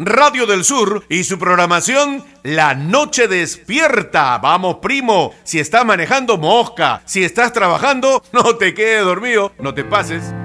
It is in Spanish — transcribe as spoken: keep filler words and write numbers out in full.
Radio del Sur y su programación La Noche Despierta. Vamos, primo, si estás manejando, mosca. Si estás trabajando, no te quedes dormido, no te pases.